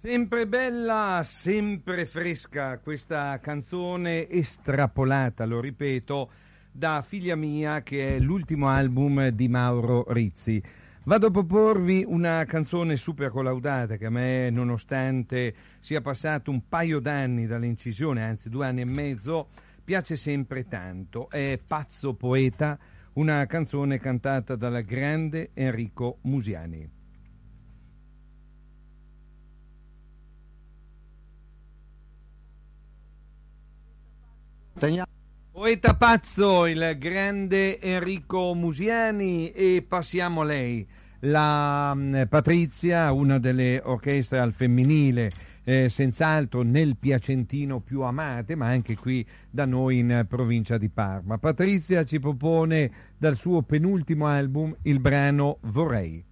Sempre bella, sempre fresca questa canzone estrapolata, lo ripeto, da Figlia mia, che è l'ultimo album di Mauro Rizzi. Vado a proporvi una canzone super collaudata che a me, nonostante sia passato un paio d'anni dall'incisione, anzi 2 anni e mezzo, piace sempre tanto. È Pazzo Poeta, una canzone cantata dal grande Enrico Musiani. Poeta pazzo, il grande Enrico Musiani, e passiamo a lei, la Patrizia, una delle orchestre al femminile, senz'altro nel Piacentino più amate, ma anche qui da noi in provincia di Parma. Patrizia ci propone dal suo penultimo album il brano Vorrei.